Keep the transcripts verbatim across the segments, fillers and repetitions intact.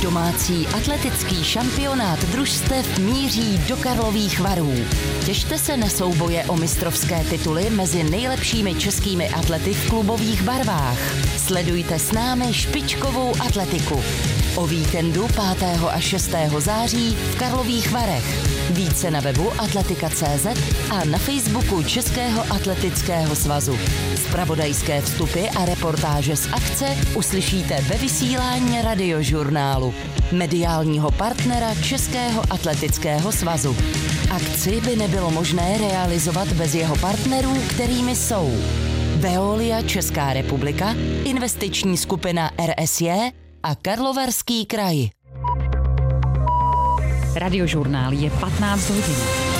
Domácí atletický šampionát družstev míří do Karlových Varů. Těšte se na souboje o mistrovské tituly mezi nejlepšími českými atlety v klubových barvách. Sledujte s námi špičkovou atletiku. O víkendu pátého a šestého září v Karlových Varech. Více na webu atletika tečka cé zet a na Facebooku Českého atletického svazu. Zpravodajské vstupy a reportáže z akce uslyšíte ve vysílání Radiožurnálu, mediálního partnera Českého atletického svazu. Akci by nebylo možné realizovat bez jeho partnerů, kterými jsou Veolia Česká republika, investiční skupina R S J a Karlovarský kraj. Radiožurnál je patnáct hodin.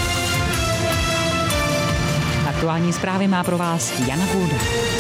Aktuální zprávy má pro vás Jana Kulda.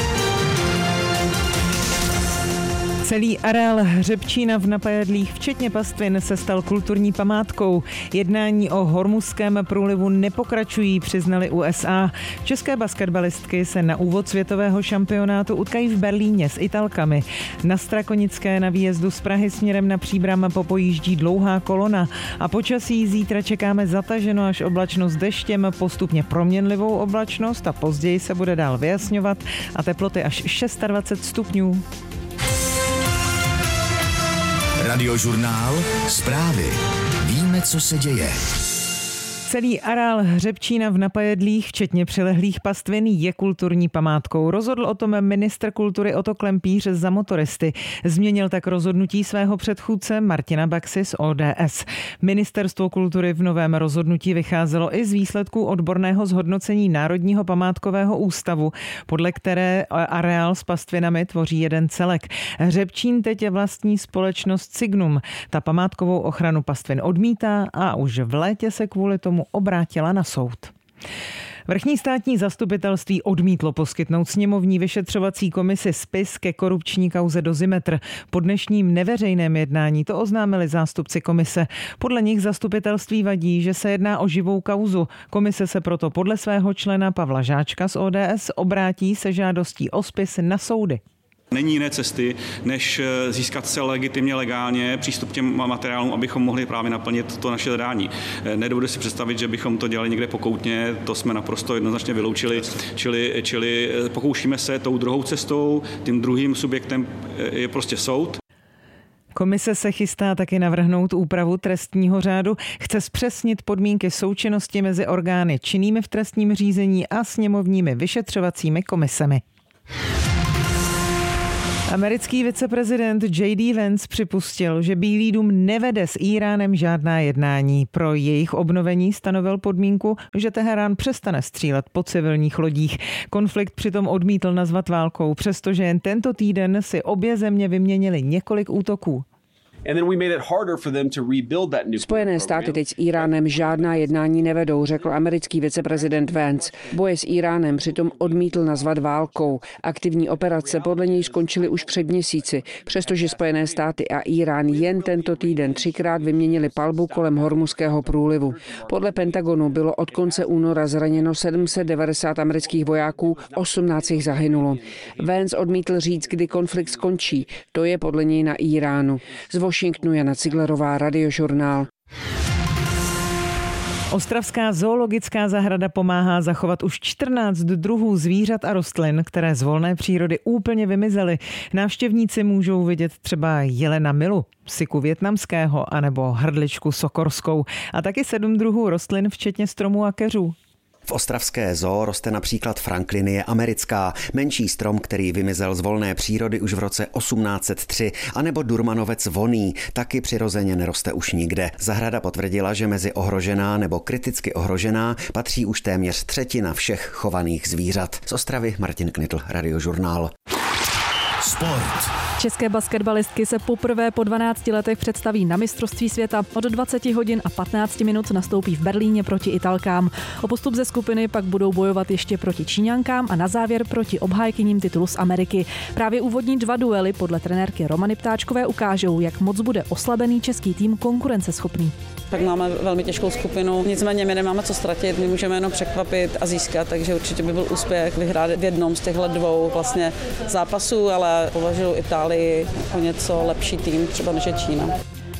Celý areál Hřebčína v Napajedlích, včetně pastvin, se stal kulturní památkou. Jednání o Hormuzském průlivu nepokračují, přiznali U S A. České basketbalistky se na úvod světového šampionátu utkají v Berlíně s Italkami. Na Strakonické na výjezdu z Prahy směrem na Příbram popojíždí dlouhá kolona a počasí zítra čekáme zataženo až oblačno s deštěm, postupně proměnlivou oblačnost a později se bude dál vyjasňovat a teploty až dvacet šest stupňů. Radiožurnál, zprávy. Víme, co se děje. Celý areál Hřebčína v Napajedlích, včetně přilehlých pastvin, je kulturní památkou. Rozhodl o tom ministr kultury Otto Klempíř za Motoristy. Změnil tak rozhodnutí svého předchůdce Martina Baxy z O D S. Ministerstvo kultury v novém rozhodnutí vycházelo i z výsledků odborného zhodnocení Národního památkového ústavu, podle které areál s pastvinami tvoří jeden celek. Hřebčín teď je vlastní společnost Signum. Ta památkovou ochranu pastvin odmítá a už v létě se kvůli tomu obrátila na soud. Vrchní státní zastupitelství odmítlo poskytnout sněmovní vyšetřovací komisi spis ke korupční kauze Dozimetr. Po dnešním neveřejném jednání to oznámili zástupci komise. Podle nich zastupitelství vadí, že se jedná o živou kauzu. Komise se proto podle svého člena Pavla Žáčka z O D S obrátí se žádostí o spis na soudy. Není jiné cesty, než získat se legitimně, legálně přístup k těm materiálům, abychom mohli právě naplnit to naše zadání. Nedovedu si představit, že bychom to dělali někde pokoutně, to jsme naprosto jednoznačně vyloučili, čili, čili pokoušíme se tou druhou cestou, tím druhým subjektem je prostě soud. Komise se chystá taky navrhnout úpravu trestního řádu, chce zpřesnit podmínky součinnosti mezi orgány činnými v trestním řízení a sněmovními vyšetřovacími komisemi. Americký viceprezident J D Vance připustil, že Bílý dům nevede s Íránem žádná jednání. Pro jejich obnovení stanovil podmínku, že Teherán přestane střílet po civilních lodích. Konflikt přitom odmítl nazvat válkou, přestože jen tento týden si obě země vyměnily několik útoků. Spojené státy teď s Íránem žádná jednání nevedou, řekl americký viceprezident Vance. Boje s Íránem přitom odmítl nazvat válkou. Aktivní operace podle něj skončily už před měsíci, přestože Spojené státy a Írán jen tento týden třikrát vyměnili palbu kolem Hormuzského průlivu. Podle Pentagonu bylo od konce února zraněno sedm set devadesát amerických vojáků, osmnáct jich zahynulo. Vance odmítl říct, kdy konflikt skončí. To je podle něj na Íránu. Z Washingtonu Jana Ciglerová, Radiožurnál. Ostravská zoologická zahrada pomáhá zachovat už čtrnáct druhů zvířat a rostlin, které z volné přírody úplně vymizely. Návštěvníci můžou vidět třeba jelena milu, psiku vietnamského anebo hrdličku sokorskou a taky sedm druhů rostlin, včetně stromů a keřů. V ostravské zoo roste například franklinie americká, menší strom, který vymizel z volné přírody už v roce osmnáct set tři, anebo durmanovec vonný, taky přirozeně neroste už nikde. Zahrada potvrdila, že mezi ohrožená nebo kriticky ohrožená patří už téměř třetina všech chovaných zvířat. Z Ostravy Martin Knitl, Radiožurnál. Sport. České basketbalistky se poprvé po dvanácti letech představí na mistrovství světa. Od dvacet hodin a patnáct minut nastoupí v Berlíně proti Italkám. O postup ze skupiny pak budou bojovat ještě proti Číňankám a na závěr proti obhájkyním titulu z Ameriky. Právě úvodní dva duely podle trenérky Romany Ptáčkové ukážou, jak moc bude oslabený český tým konkurenceschopný. Tak máme velmi těžkou skupinu, nicméně my nemáme co ztratit, my můžeme jenom překvapit a získat, takže určitě by byl úspěch vyhrát v jednom z těchto dvou vlastně zápasů, ale považuji Itálii jako něco lepší tým, třeba než je Čína.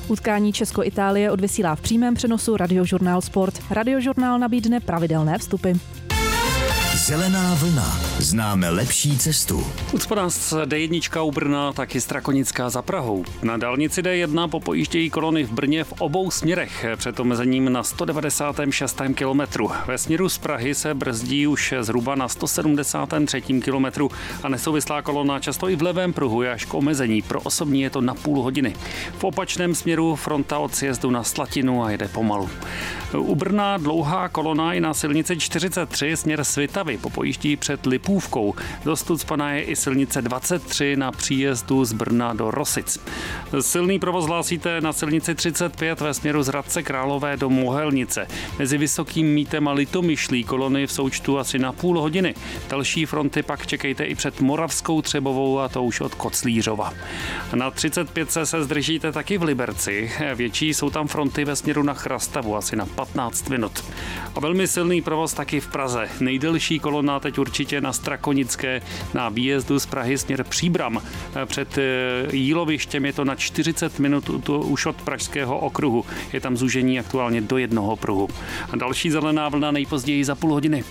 Utkání Česko-Itálie odvysílá v přímém přenosu Radiožurnál Sport. Radiožurnál nabídne pravidelné vstupy. Zelená vlna. Známe lepší cestu. Ucpaná z D jedna u Brna, taky Strakonická za Prahou. Na dálnici D jedna popojíždějí kolony v Brně v obou směrech před omezením na sto devadesátém šestém kilometru. Ve směru z Prahy se brzdí už zhruba na sto sedmdesátém třetím kilometru a nesouvislá kolona často i v levém pruhu je až k omezení. Pro osobní je to na půl hodiny. V opačném směru fronta od sjezdu na Slatinu a jede pomalu. U Brna dlouhá kolona i na silnici čtyřicet tři směr Svitavy popojíždí před Lipůvkou. Dost ucpaná je i silnice dvacet tři na příjezdu z Brna do Rosic. Silný provoz hlásíte na silnici třicet pět ve směru z Hradce Králové do Mohelnice. Mezi Vysokým Mítem a Litomyšlí kolony v součtu asi na půl hodiny. Další fronty pak čekejte i před Moravskou Třebovou a to už od Koclířova. Na třicet pět se zdržíte taky v Liberci. Větší jsou tam fronty ve směru na Chrastavu asi na patnáct minut. A velmi silný provoz taky v Praze. Nejdelší kolona teď určitě na Strakonické na výjezdu z Prahy směr Příbram. Před Jílovištěm je to na čtyřicet minut to už od Pražského okruhu. Je tam zúžení aktuálně do jednoho pruhu. A další zelená vlna nejpozději za půl hodiny.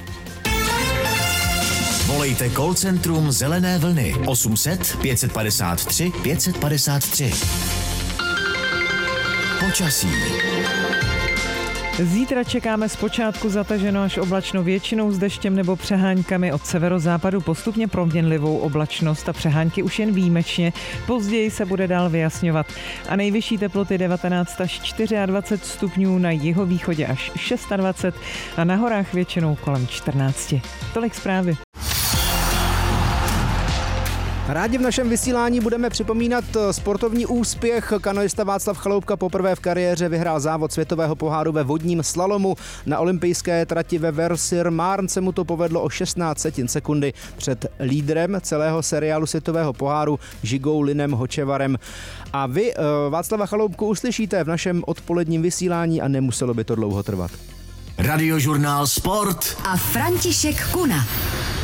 Volejte call centrum Zelené vlny osm set pět padesát tři pět padesát tři. Počasí. Zítra čekáme zpočátku zataženo až oblačno, většinou s deštěm nebo přeháňkami, od severozápadu postupně proměnlivou oblačnost a přehánky už jen výjimečně. Později se bude dál vyjasňovat. A nejvyšší teploty devatenáct až dvacet čtyři stupňů, na jihovýchodě až dvacet šest a na horách většinou kolem čtrnáct. Tolik zprávy. Rádi v našem vysílání budeme připomínat sportovní úspěch. Kanoista Václav Chaloupka poprvé v kariéře vyhrál závod světového poháru ve vodním slalomu. Na olympijské trati ve Vers-sur-Marne se mu to povedlo o šestnáct setin sekundy před lídrem celého seriálu světového poháru Žigou Linem Hočevarem. A vy Václava Chaloupku uslyšíte v našem odpoledním vysílání a nemuselo by to dlouho trvat. Radiožurnál Sport a František Kuna.